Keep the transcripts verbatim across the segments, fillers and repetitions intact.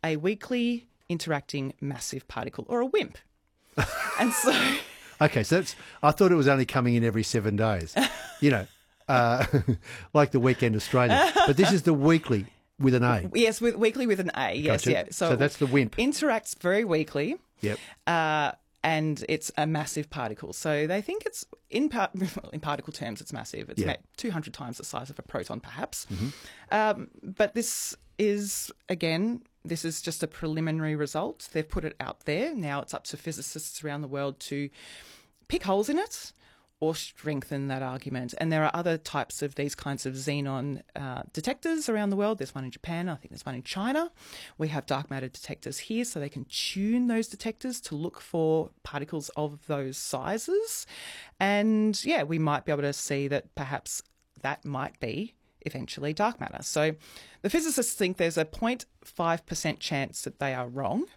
a weakly interacting massive particle, or a WIMP. And so... Okay, so that's, I thought it was only coming in every seven days, you know, uh, like the Weekend Australian. But this is the weekly with an A. Yes, with, weekly with an A, yes. Gotcha. Yeah. So, so that's the WIMP. Interacts very weakly. Yep. Uh, and it's a massive particle. So they think it's, in par- in particle terms, it's massive. It's Yeah. about two hundred times the size of a proton, perhaps. Mm-hmm. Um, but this is, again, this is just a preliminary result. They've put it out there. Now it's up to physicists around the world to pick holes in it or strengthen that argument. And there are other types of these kinds of xenon uh, detectors around the world. There's one in Japan. I think there's one in China. We have dark matter detectors here, so they can tune those detectors to look for particles of those sizes. And, yeah, we might be able to see that perhaps that might be eventually dark matter. So the physicists think there's a zero point five percent chance that they are wrong.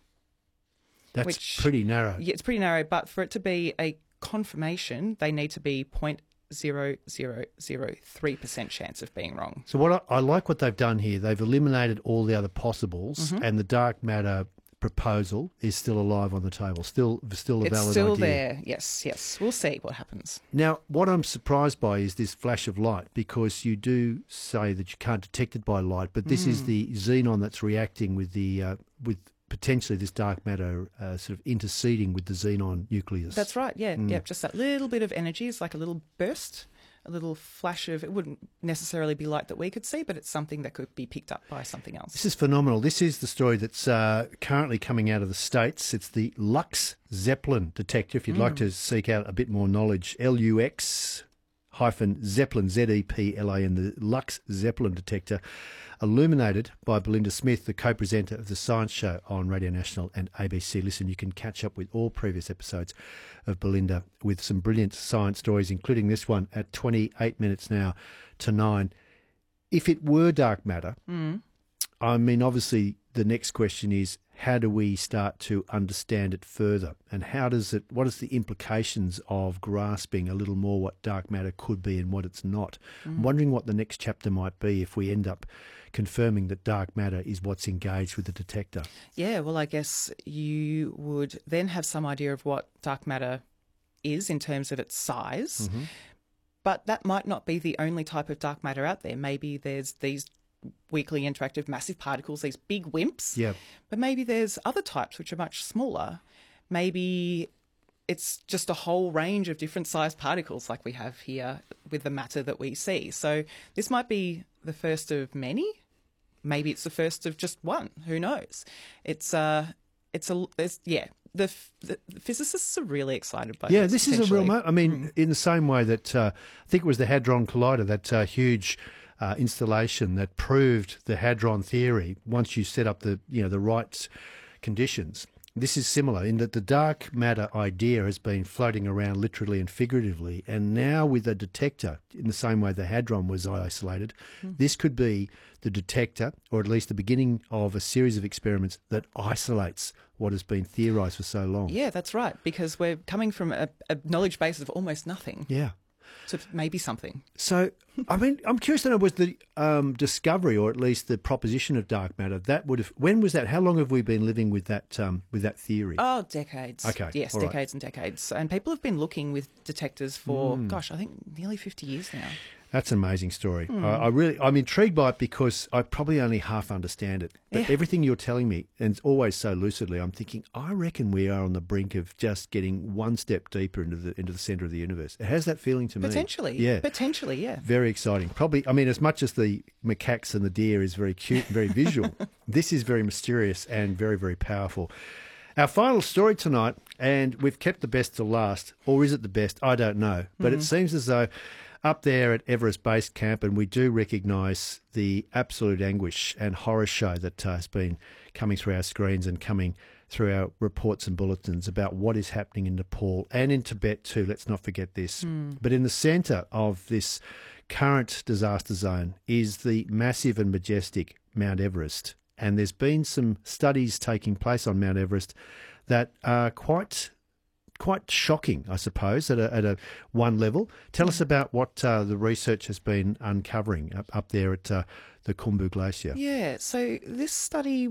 That's which, pretty narrow. Yeah, it's pretty narrow, but for it to be a confirmation, they need to be zero point zero zero zero three percent chance of being wrong. So what I, I like what they've done here. They've eliminated all the other possibles, Mm-hmm. and the dark matter proposal is still alive on the table, still still a It's valid still idea. there. Yes, yes. We'll see what happens. Now, what I'm surprised by is this flash of light, because you do say that you can't detect it by light, but this Mm. is the xenon that's reacting with the uh, with potentially this dark matter uh, sort of interceding with the xenon nucleus. That's right. Yeah, Mm. yeah. Just that little bit of energy is like a little burst, a little flash of. It wouldn't necessarily be light that we could see, but it's something that could be picked up by something else. This is phenomenal. This is the story that's uh, currently coming out of the States. It's the Lux Zeppelin detector. If you'd like to seek out a bit more knowledge, L U X hyphen Zeppelin, Z E P L A N, the Lux Zeppelin detector, illuminated by Belinda Smith, the co-presenter of the Science Show on Radio National and A B C Listen. You can catch up with all previous episodes of Belinda with some brilliant science stories, including this one at twenty-eight minutes now to nine. If it were dark matter, Mm. I mean, obviously the next question is, how do we start to understand it further? And how does it, what is the implications of grasping a little more what dark matter could be and what it's not? I'm wondering what the next chapter might be if we end up confirming that dark matter is what's engaged with the detector. Yeah, well, I guess you would then have some idea of what dark matter is in terms of its size. Mm-hmm. But that might not be the only type of dark matter out there. Maybe there's these weakly interactive massive particles, these big WIMPs. Yeah. But maybe there's other types which are much smaller. Maybe it's just a whole range of different sized particles like we have here with the matter that we see. So this might be the first of many. Maybe it's the first of just one. Who knows? It's uh, it's a there's yeah. The, f- the physicists are really excited by Yeah, this. this is a real potentially. moment. I mean, in the same way that uh, I think it was the Hadron Collider, that uh, huge uh, installation that proved the hadron theory. Once you set up the you know the right conditions, this is similar in that the dark matter idea has been floating around literally and figuratively, and now with a detector, in the same way the hadron was isolated, Hmm. this could be the detector, or at least the beginning of a series of experiments that isolates what has been theorised for so long. Yeah, that's right, because we're coming from a, a knowledge base of almost nothing Yeah. to maybe something. So, I mean, I'm curious to know, was the um, discovery, or at least the proposition of dark matter, that would have, when was that? How long have we been living with that um, with that theory? Oh, decades. Okay, Yes, all right. decades and decades. And people have been looking with detectors for, Hmm. gosh, I think nearly fifty years now. That's an amazing story. I, I really, I'm intrigued by it because I probably only half understand it. But Yeah. everything you're telling me, and it's always so lucidly, I'm thinking, I reckon we are on the brink of just getting one step deeper into the into the centre of the universe. It has that feeling to me. Potentially. Yeah. Potentially, yeah. Very exciting. Probably, I mean, as much as the macaques and the deer is very cute and very visual, this is very mysterious and very, very powerful. Our final story tonight, and we've kept the best to last, or is it the best? I don't know. But it seems as though up there at Everest Base Camp, and we do recognise the absolute anguish and horror show that uh, has been coming through our screens and coming through our reports and bulletins about what is happening in Nepal and in Tibet too. Let's not forget this. But in the centre of this current disaster zone is the massive and majestic Mount Everest. And there's been some studies taking place on Mount Everest that are quite quite shocking, I suppose, at a, at a one level. Tell us about what uh, the research has been uncovering up, up there at uh, the Khumbu Glacier. Yeah, so this study